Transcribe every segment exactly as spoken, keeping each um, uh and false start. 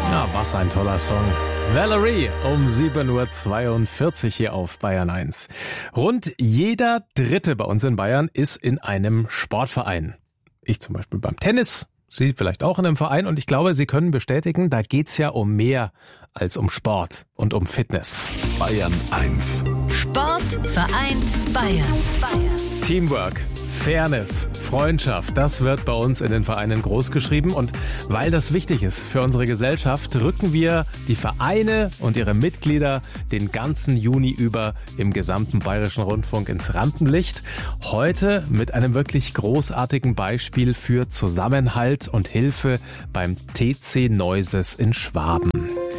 Ja, was ein toller Song. Valerie um sieben Uhr zweiundvierzig hier auf Bayern eins. Rund jeder Dritte bei uns in Bayern ist in einem Sportverein. Ich zum Beispiel beim Tennis, Sie vielleicht auch in einem Verein. Und ich glaube, Sie können bestätigen, da geht's ja um mehr als um Sport und um Fitness. Bayern eins. Sport vereint Bayern. Bayern. Teamwork, Fairness, Freundschaft, das wird bei uns in den Vereinen großgeschrieben. Und weil das wichtig ist für unsere Gesellschaft, rücken wir die Vereine und ihre Mitglieder den ganzen Juni über im gesamten Bayerischen Rundfunk ins Rampenlicht. Heute mit einem wirklich großartigen Beispiel für Zusammenhalt und Hilfe beim T C Neuses in Schwaben.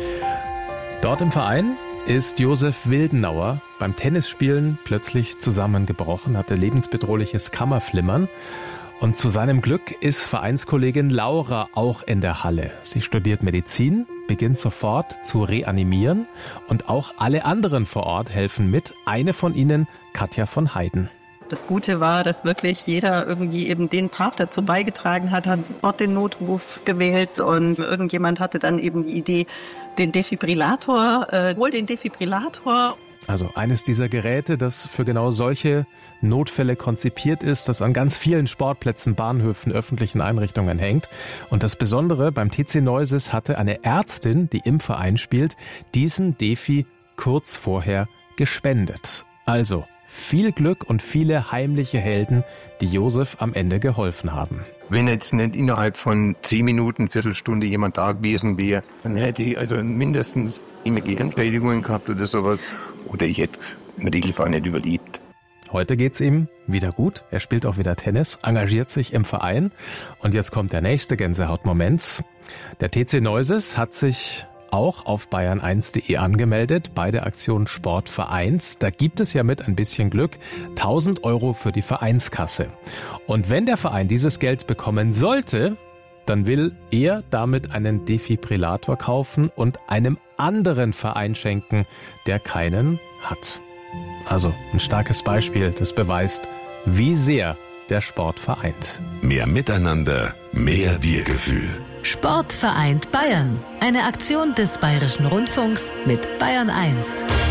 Dort im Verein ist Josef Wildenauer beim Tennisspielen plötzlich zusammengebrochen, hatte lebensbedrohliches Kammerflimmern. Und zu seinem Glück ist Vereinskollegin Laura auch in der Halle. Sie studiert Medizin, beginnt sofort zu reanimieren und auch alle anderen vor Ort helfen mit. Eine von ihnen, Katja von Heiden. Das Gute war, dass wirklich jeder irgendwie eben den Part dazu beigetragen hat, hat sofort den Notruf gewählt und irgendjemand hatte dann eben die Idee, den Defibrillator, äh, hol den Defibrillator. Also eines dieser Geräte, das für genau solche Notfälle konzipiert ist, das an ganz vielen Sportplätzen, Bahnhöfen, öffentlichen Einrichtungen hängt. Und das Besondere beim T C Neuses hatte eine Ärztin, die im Verein spielt, diesen Defi kurz vorher gespendet. Also viel Glück und viele heimliche Helden, die Josef am Ende geholfen haben. Wenn jetzt nicht innerhalb von zehn Minuten, Viertelstunde jemand da gewesen wäre, dann hätte ich also mindestens immer Gehirnschädigungen gehabt oder sowas. Oder ich hätte im Regelfall nicht überlebt. Heute geht's ihm wieder gut. Er spielt auch wieder Tennis, engagiert sich im Verein. Und jetzt kommt der nächste Gänsehautmoment. Der T C Neuses hat sich auch auf bayern eins punkt de angemeldet bei der Aktion Sportvereins. Da gibt es ja mit ein bisschen Glück tausend Euro für die Vereinskasse. Und wenn der Verein dieses Geld bekommen sollte, dann will er damit einen Defibrillator kaufen und einem anderen Verein schenken, der keinen hat. Also ein starkes Beispiel, das beweist, wie sehr der Sport vereint. Mehr Miteinander, mehr Wir-Gefühl. Sport vereint Bayern. Eine Aktion des Bayerischen Rundfunks mit Bayern eins.